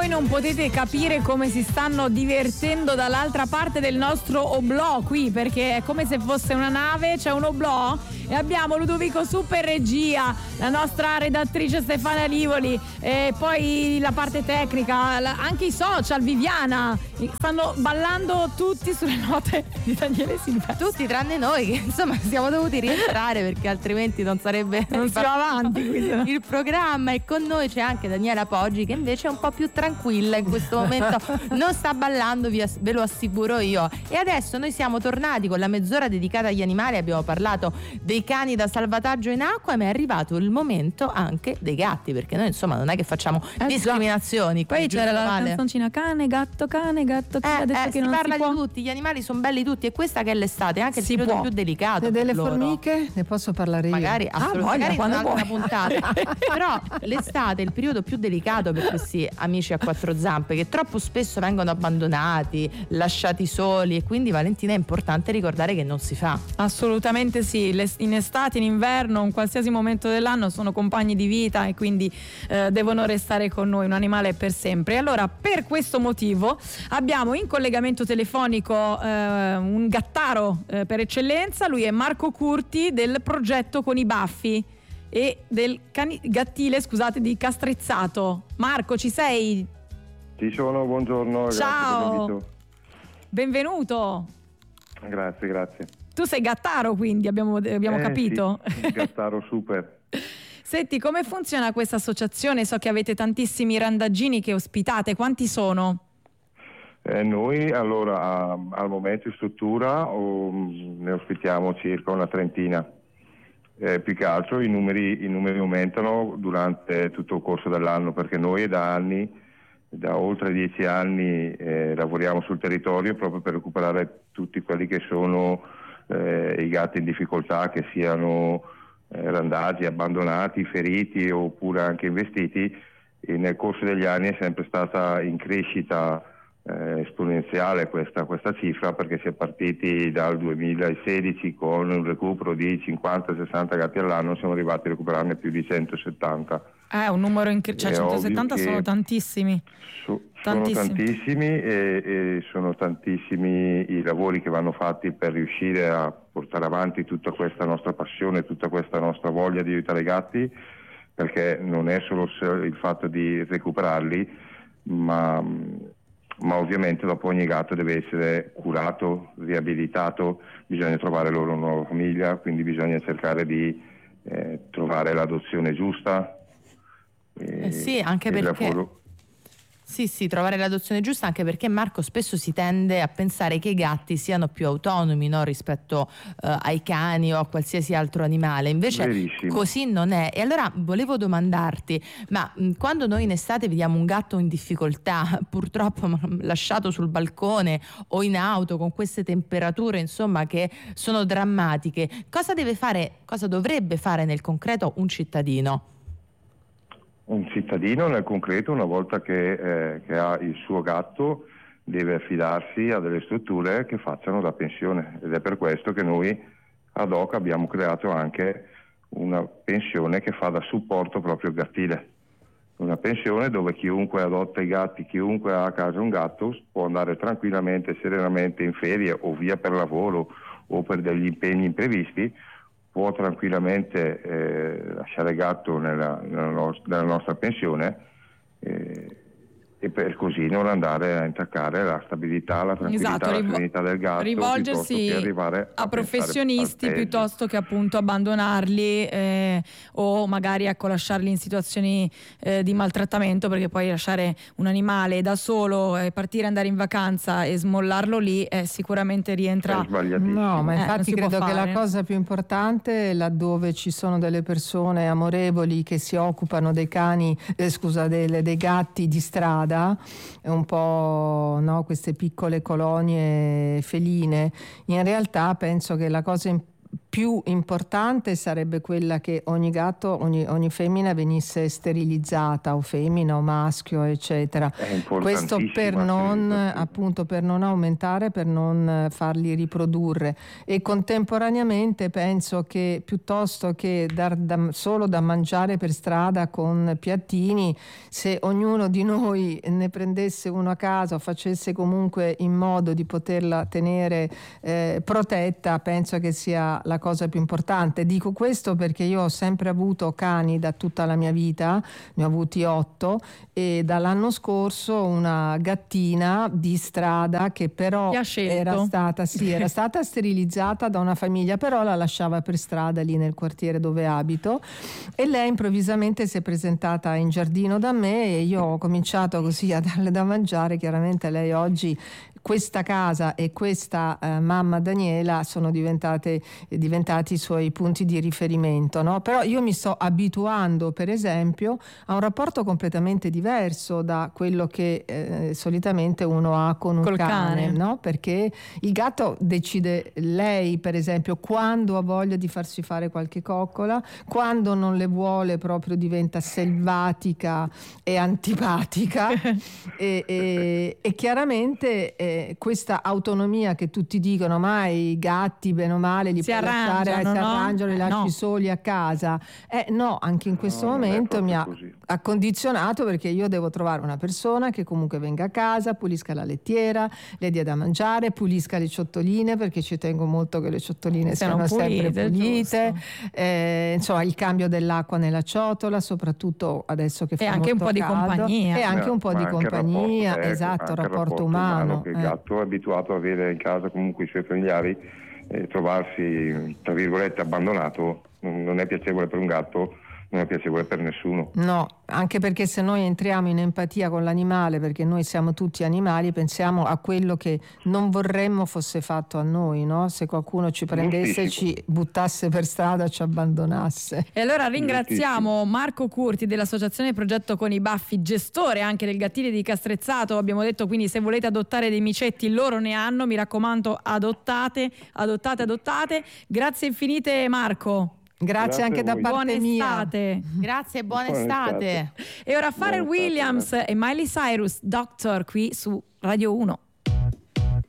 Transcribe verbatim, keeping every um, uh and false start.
voi non potete capire come si stanno divertendo dall'altra parte del nostro oblò qui, perché è come se fosse una nave, c'è un oblò e abbiamo Ludovico Super regia, la nostra redattrice Stefania Livoli, e poi la parte tecnica, la, anche i social, Viviana, stanno ballando tutti sulle note di Daniele Silvestri. Tutti tranne noi, che insomma siamo dovuti rientrare perché altrimenti non sarebbe non si va avanti quindi. Il programma. E con noi c'è anche Daniela Poggi, che invece è un po' più tranquilla in questo momento, non sta ballando, vi as- ve lo assicuro io. E adesso noi siamo tornati con la mezz'ora dedicata agli animali, abbiamo parlato dei cani da salvataggio in acqua, ma è arrivato il momento anche dei gatti, perché noi insomma non è che facciamo eh, discriminazioni. Poi c'era la vale. canzoncina cane, gatto, cane, gatto, cane, eh, ha detto eh, che si non parla si può. di tutti, gli animali sono belli tutti, e questa che è l'estate, anche si il periodo può. più delicato. E delle formiche? Ne posso parlare io? Magari, ah, voglia, magari quando un'altra vuoi. puntata. Però l'estate è il periodo più delicato per questi amici a quattro zampe, che troppo spesso vengono abbandonati, lasciati soli, e quindi Valentina è importante ricordare che non si fa. Assolutamente sì, in estate, in inverno, in qualsiasi momento dell'anno sono compagni di vita e quindi eh, devono restare con noi, un animale per sempre. E allora per questo motivo abbiamo in collegamento telefonico eh, un gattaro eh, per eccellenza, lui è Marco Curti del progetto Con i Baffi e del cani- gattile, scusate, di Castrizzato. Marco, ci sei? Ci sono, buongiorno. Ciao. Benvenuto. Grazie, grazie. Tu sei gattaro, quindi abbiamo, abbiamo eh, capito. Sì, gattaro super. Senti, come funziona questa associazione? So che avete tantissimi randaggini che ospitate, quanti sono? Eh, noi allora a, al momento in struttura oh, ne ospitiamo circa una trentina. Eh, più che altro i numeri, i numeri aumentano durante tutto il corso dell'anno, perché noi da anni, da oltre dieci anni eh, lavoriamo sul territorio proprio per recuperare tutti quelli che sono eh, i gatti in difficoltà, che siano eh, randagi, abbandonati, feriti oppure anche investiti. E nel corso degli anni è sempre stata in crescita Eh, esponenziale questa, questa cifra, perché si è partiti dal duemilasedici con un recupero di cinquanta sessanta gatti all'anno, siamo arrivati a recuperarne più di centosettanta. Eh, un numero incredibile, cioè centosettanta sono tantissimi. So, tantissimi. Sono tantissimi e, e sono tantissimi i lavori che vanno fatti per riuscire a portare avanti tutta questa nostra passione, tutta questa nostra voglia di aiutare i gatti, perché non è solo il fatto di recuperarli, ma ma ovviamente dopo ogni gatto deve essere curato, riabilitato, bisogna trovare loro una nuova famiglia, quindi bisogna cercare di eh, trovare l'adozione giusta. Eh sì, anche perché lavoro... Sì, sì, trovare l'adozione giusta, anche perché, Marco, spesso si tende a pensare che i gatti siano più autonomi, no, rispetto uh, ai cani o a qualsiasi altro animale. Invece Verissimo. Così non è. E allora volevo domandarti, ma mh, quando noi in estate vediamo un gatto in difficoltà, purtroppo lasciato sul balcone o in auto con queste temperature, insomma, che sono drammatiche, cosa deve fare, cosa dovrebbe fare nel concreto un cittadino? Un cittadino nel concreto, una volta che, eh, che ha il suo gatto, deve affidarsi a delle strutture che facciano da pensione, ed è per questo che noi ad hoc abbiamo creato anche una pensione che fa da supporto proprio gattile. Una pensione dove chiunque adotta i gatti, chiunque ha a casa un gatto, può andare tranquillamente e serenamente in ferie o via per lavoro o per degli impegni imprevisti, può tranquillamente eh, lasciare il gatto nella, nella, nos- nella nostra pensione eh, e per così non andare a intaccare la stabilità, la tranquillità, esatto, la rivo- serenità del gatto, rivolgersi piuttosto che arrivare a, a professionisti al peggio. piuttosto che appunto abbandonarli eh, o magari ecco lasciarli in situazioni eh, di maltrattamento, perché poi lasciare un animale da solo e partire, andare in vacanza e smollarlo lì eh, sicuramente rientra. È sbagliatissimo. No, ma Eh, infatti non si credo può che fare. la cosa più importante è laddove ci sono delle persone amorevoli che si occupano dei cani, eh, scusa, delle, dei gatti di strada, un po', no, queste piccole colonie feline. In realtà penso che la cosa in- più più importante sarebbe quella che ogni gatto, ogni, ogni femmina venisse sterilizzata, o femmina o maschio, eccetera. Questo per non, appunto, per non aumentare, per non farli riprodurre. E contemporaneamente penso che piuttosto che dar da, solo da mangiare per strada con piattini, se ognuno di noi ne prendesse uno a casa o facesse comunque in modo di poterla tenere eh, protetta, penso che sia la cosa più importante. Dico questo perché io ho sempre avuto cani da tutta la mia vita, ne ho avuti otto, e dall'anno scorso una gattina di strada che però era stata, sì, era stata sterilizzata da una famiglia, però la lasciava per strada lì nel quartiere dove abito, e lei improvvisamente si è presentata in giardino da me e io ho cominciato così a darle da mangiare. Chiaramente lei oggi, questa casa e questa eh, mamma Daniela sono diventate eh, diventati i suoi punti di riferimento, no? Però io mi sto abituando, per esempio, a un rapporto completamente diverso da quello che eh, solitamente uno ha con un Col cane, cane, no? Perché il gatto decide lei, per esempio, quando ha voglia di farsi fare qualche coccola, quando non le vuole proprio diventa selvatica e antipatica e, e, e chiaramente eh, questa autonomia che tutti dicono ma i gatti bene o male li si puoi lasciare, arrangiano, si no? arrangiano, li lasci No. soli a casa, eh no, anche in questo No, non è momento mi ha, proprio così. ha condizionato, perché io devo trovare una persona che comunque venga a casa, pulisca la lettiera, le dia da mangiare, pulisca le ciotoline, perché ci tengo molto che le ciotoline Siano siano sempre pulite, pulite, giusto. eh, insomma il cambio dell'acqua nella ciotola, soprattutto adesso che fa E anche un molto po' di caldo, compagnia. e anche Eh, un po' ma di anche il compagnia, rapporto, eh, esatto, anche il rapporto umano, che il eh. gatto è abituato a avere in casa comunque i suoi familiari, eh, trovarsi tra virgolette abbandonato non non è piacevole per un gatto, non è piacevole per nessuno. No, anche perché se noi entriamo in empatia con l'animale, perché noi siamo tutti animali, pensiamo a quello che non vorremmo fosse fatto a noi, no? Se qualcuno ci prendesse, ci buttasse per strada, ci abbandonasse. E allora ringraziamo Marco Curti dell'associazione Progetto con i Baffi, gestore anche del Gattile di Castrezzato. Abbiamo detto quindi se volete adottare dei micetti, loro ne hanno, mi raccomando, adottate, adottate, adottate. Grazie infinite Marco. Grazie, Grazie anche a da voi. parte Buona mia. estate. Grazie e buona Buona estate. estate. E ora Pharrell Buona estate, Williams e Miley Cyrus, Doctor, qui su Radio uno.